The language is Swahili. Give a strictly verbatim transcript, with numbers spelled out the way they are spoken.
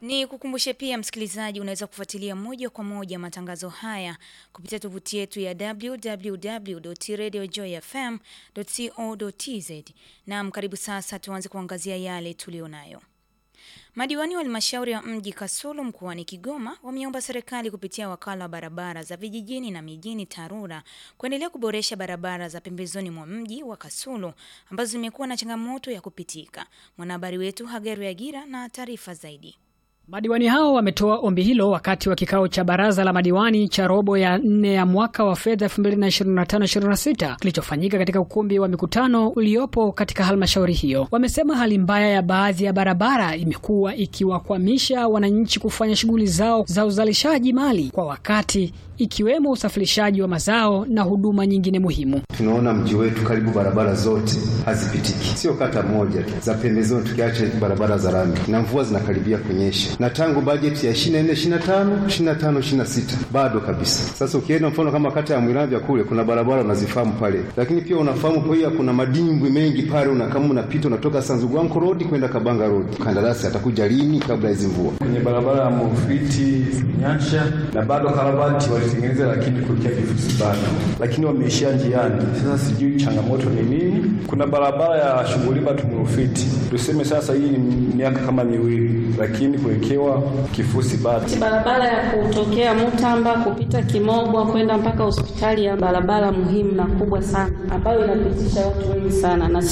Ni kukumbushe pia msikilizaji, unaweza kufuatilia moja kwa moja matangazo haya kupitia tovuti yetu ya w w w dot radio joy f m dot co dot t z. Na karibu sasa tuanze kuangazia yale tulionayo. Madiwani wa halmashauri ya mji Kasulu mkoani Kigoma wameomba serikali kupitia wakala wa barabara za vijijini na mijini TARURA kuendelea kuboresha barabara za pembezoni mwa mji wa Kasulu ambazo zimekuwa na changamoto ya kupitika. Mwanahabari wetu Hageru Yagira na taarifa zaidi. Madiwani hao wametoa ombi hilo wakati wa kikao cha baraza la madiwani cha robo ya nne ya mwaka wa fedha elfu mbili na ishirini na tano ishirini na sita kilichofanyika katika ukumbi wa mikutano uliopo katika halmashauri hiyo. Wamesema hali mbaya ya baadhi ya barabara imekuwa ikiwakwamisha wananchi kufanya shughuli zao za uzalishaji mali kwa wakati, ikiwemo usafirishaji wa mazao na huduma nyingine muhimu. Tunaona mji wetu karibu barabara zote hazipitiki. Sio kata moja za pembezoni tukiacha barabara za lami. Na mvua zinakaribia kunyesha. Na tangu bajeti ya ishirini na nne ishirini na tano ishirini na tano ishirini na sita bado kabisa. Sasa ukienda mfano kama kata ya Mwiravya kule kuna barabara unazifahamu pale. Lakini pia unafahamu pia kuna madimbwi mengi pale, unakamu unapita unatoka Sanzugwanko Road kwenda Kabanga Road. Kandarasi atakuja lini kabla hizo mvua? Kwenye barabara ya Mufiti Nyansha na bado karabati walitengeneza, lakini kulikia vifusi bado. Lakini wameishia njiani. Sasa sijui changamoto ni nini. Kuna barabara ya Shughuliba Tumufiti. Tuseme sasa hii ni miaka kama miwili, lakini kuwekewa kifusi bado. Barabara ya kutokea Mutamba kupita Kimogwa kwenda mpaka hospitali ya barabara muhimu na kubwa sana ambayo inapitisha watu wengi sana na